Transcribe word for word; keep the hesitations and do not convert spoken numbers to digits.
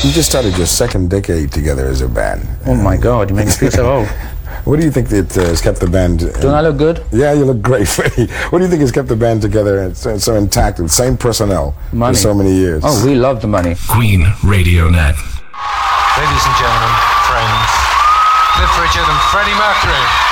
You just started your second decade together as a band. Oh my God, you make me feel so old. What do you think that uh, has kept the band... Uh, Don't I look good? Yeah, you look great, Freddie. What do you think has kept the band together and so, so intact with same personnel money. for so many years? Oh, we love the money. Queen Radio Net. Ladies and gentlemen, friends, Cliff Richard and Freddie Mercury.